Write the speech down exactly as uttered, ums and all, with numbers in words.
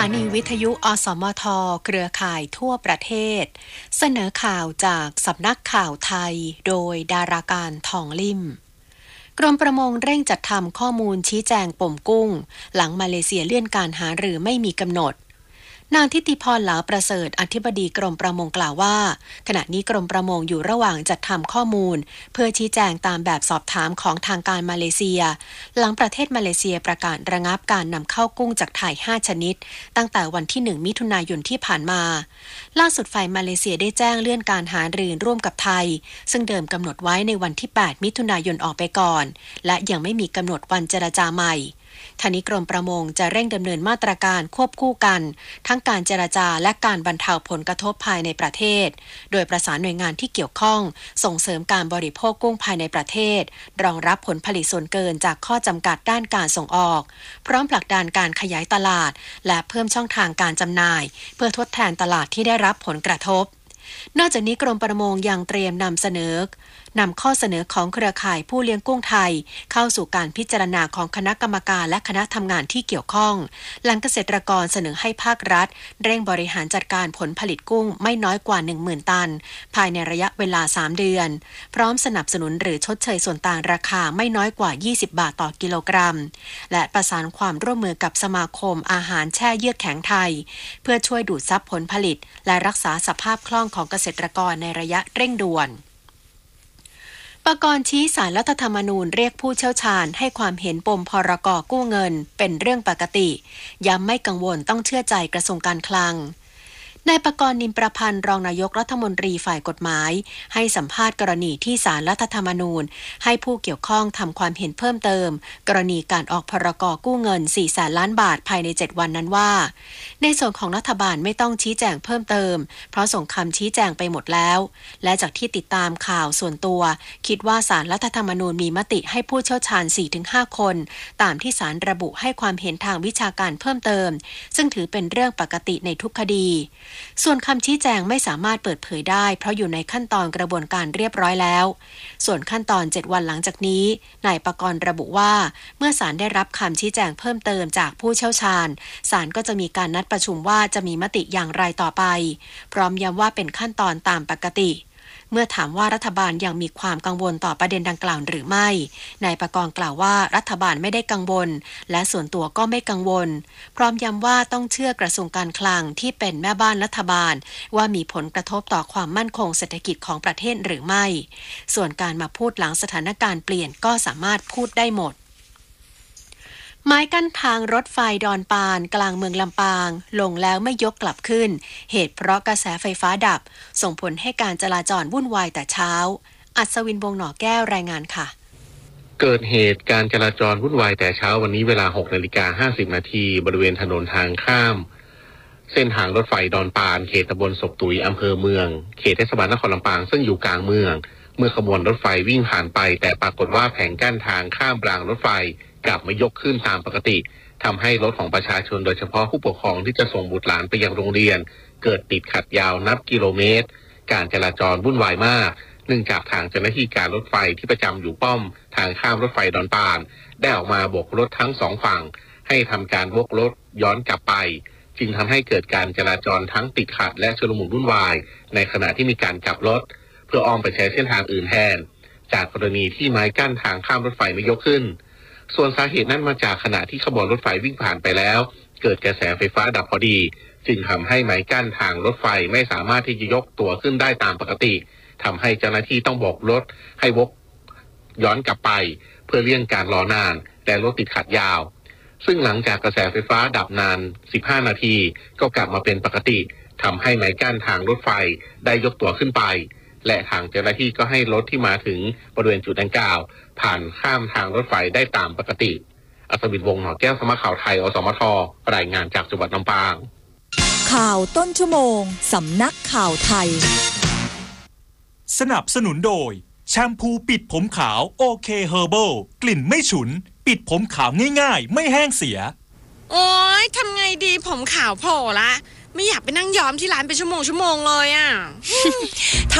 านีวิทยุอสมทเครือข่ายทั่วประเทศเสนอข่าวจากสำนักข่าวไทยโดยดาราการทองลิ่มกรมประมงเร่งจัดทำข้อมูลชี้แจงปมกุ้งหลังมาเลเซียเลื่อนการหารือไม่มีกำหนดนางทิติพรเหลาประเสริฐอธิบดีกรมประมงกล่าวว่าขณะนี้กรมประมงอยู่ระหว่างจัดทำข้อมูลเพื่อชี้แจงตามแบบสอบถามของทางการมาเลเซียหลังประเทศมาเลเซียประกาศระงับการนำเข้ากุ้งจากไทยห้าชนิดตั้งแต่วันที่หนึ่งมิถุนายนที่ผ่านมาล่าสุดฝ่ายมาเลเซียได้แจ้งเลื่อนการหารือร่วมกับไทยซึ่งเดิมกำหนดไว้ในวันที่แปดมิถุนายนออกไปก่อนและยังไม่มีกำหนดวันเจรจาใหม่ทางนี้กรมประมงจะเร่งดำเนินมาตรการควบคู่กันทั้งการเจรจาและการบรรเทาผลกระทบภายในประเทศโดยประสานหน่วยงานที่เกี่ยวข้องส่งเสริมการบริโภคกุ้งภายในประเทศรองรับผลผลิตส่วนเกินจากข้อจำกัดด้านการส่งออกพร้อมผลักดันการขยายตลาดและเพิ่มช่องทางการจำหน่ายเพื่อทดแทนตลาดที่ได้รับผลกระทบนอกจากนี้กรมประมงยังเตรียมนำเสนอนำข้อเสนอของเครือข่ายผู้เลี้ยงกุ้งไทยเข้าสู่การพิจารณาของคณะกรรมการและคณะทำงานที่เกี่ยวข้องหลังเกษตรกรเสนอให้ภาครัฐเร่งบริหารจัดการผลผลิตกุ้งไม่น้อยกว่า หนึ่งหมื่น ตันภายในระยะเวลาสามเดือนพร้อมสนับสนุนหรือชดเชยส่วนต่างราคาไม่น้อยกว่ายี่สิบบาทต่อกิโลกรัมและประสานความร่วมมือกับสมาคมอาหารแช่เยือกแข็งไทยเพื่อช่วยดูดซับผลผลิตและรักษาสภาพคล่องของเกษตรกรในระยะเร่งด่วนปกรณ์ชี้ศาลรัฐธรรมนูญเรียกผู้เชี่ยวชาญให้ความเห็นปมพรก.กู้เงินเป็นเรื่องปกติย้ำไม่กังวลต้องเชื่อใจกระทรวงการคลังนายปกรณ์นิมประพันธ์รองนายกรัฐมนตรีฝ่ายกฎหมายให้สัมภาษณ์กรณีที่ศาลรัฐธรรมนูญให้ผู้เกี่ยวข้องทำความเห็นเพิ่มเติมกรณีการออกพรก.กู้เงินสี่แสนล้านบาทภายในเจ็ดวันนั้นว่าในส่วนของรัฐบาลไม่ต้องชี้แจงเพิ่มเติมเพราะส่งคำชี้แจงไปหมดแล้วและจากที่ติดตามข่าวส่วนตัวคิดว่าศาลรัฐธรรมนูญมีมติให้ผู้เชี่ยวชาญ สี่ถึงห้า คนตามที่ศาลระบุให้ความเห็นทางวิชาการเพิ่มเติมซึ่งถือเป็นเรื่องปกติในทุกคดีส่วนคำชี้แจงไม่สามารถเปิดเผยได้เพราะอยู่ในขั้นตอนกระบวนการเรียบร้อยแล้วส่วนขั้นตอนเจ็ดวันหลังจากนี้นายปกรณ์ระบุว่าเมื่อศาลได้รับคำชี้แจงเพิ่มเติมจากผู้เชี่ยวชาญศาลก็จะมีการนัดประชุมว่าจะมีมติอย่างไรต่อไปพร้อมย้ำว่าเป็นขั้นตอนตามปกติเมื่อถามว่ารัฐบาลยังมีความกังวลต่อประเด็นดังกล่าวหรือไม่นายปกรณ์กล่าวว่ารัฐบาลไม่ได้กังวลและส่วนตัวก็ไม่กังวลพร้อมย้ำว่าต้องเชื่อกระทรวงการคลังที่เป็นแม่บ้านรัฐบาลว่ามีผลกระทบต่อความมั่นคงเศรษฐกิจของประเทศหรือไม่ส่วนการมาพูดหลังสถานการณ์เปลี่ยนก็สามารถพูดได้หมดไม้กั้นทางรถไฟดอนปานกลางเมืองลำปางลงแล้วไม่ยกกลับขึ้นเหตุเพราะกระแสไฟฟ้าดับส่งผลให้การจราจรวุ่นวายแต่เช้าอัศวินวงศ์หน่อแก้วรายงานค่ะเกิดเหตุการจราจรวุ่นวายแต่เช้าวันนี้เวลา หกนาฬิกาห้าสิบนาทีบริเวณถนนทางข้ามเส้นทางรถไฟดอนปานเขตตำบลศกตุยอำเภอเมืองเขตเทศบาลนครลำปางซึ่งอยู่กลางเมืองเมื่อขบวนรถไฟวิ่งผ่านไปแต่ปรากฏว่าแผงกั้นทางข้ามรางรถไฟกลับไม่ยกขึ้นตามปกติทำให้รถของประชาชนโดยเฉพาะผู้ปกครองที่จะส่งบุตรหลานไปยังโรงเรียนเกิดติดขัดยาวนับกิโลเมตรการจราจรวุ่นวายมากเนื่องจากทางเจ้าหน้าที่การรถไฟที่ประจำอยู่ป้อมทางข้ามรถไฟดอนปานได้ออกมาโบกรถทั้งสองฝั่งให้ทำการวกรถย้อนกลับไปจึงทำให้เกิดการจราจรทั้งติดขัดและชุลมุนวุ่นวายในขณะที่มีการกลับรถเพื่ออ้อมไปใช้เส้นทางอื่นแทนจากกรณีที่ไม้กั้นทางข้ามรถไฟไม่ยกขึ้นส่วนสาเหตุนั้นมาจากขณะที่ขบวนรถไฟวิ่งผ่านไปแล้วเกิดกระแสไฟฟ้าดับพอดีจึงทำให้ไม้กั้นทางรถไฟไม่สามารถที่จะยกตัวขึ้นได้ตามปกติทำให้เจ้าหน้าที่ต้องโบกรถให้วกย้อนกลับไปเพื่อเลี่ยงการรอนานและรถติดขัดยาวซึ่งหลังจากกระแสไฟฟ้าดับนานสิบห้านาทีก็กลับมาเป็นปกติทำให้ไม้กั้นทางรถไฟได้ยกตัวขึ้นไปและทางเจ้าหน้าที่ก็ให้รถที่มาถึงบริเวณจุดดังกล่าวผ่านข้ามทางรถไฟได้ตามปกติอัศวินวงศ์หน่อแก้วสำนักข่าวไทยอสมทรายงานจากจังหวัดลำปางข่าวต้นชั่วโมงสำนักข่าวไทยสนับสนุนโดยแชมพูปิดผมขาวโอเคเฮอร์เบิลกลิ่นไม่ฉุนปิดผมขาวง่ายๆไม่แห้งเสียโอ๊ยทำไงดีผมขาวโผล่ละไม่อยากไปนั่งย้อมที่ร้านเป็นชั่วโมงชั่วโมงเลยอ่ะ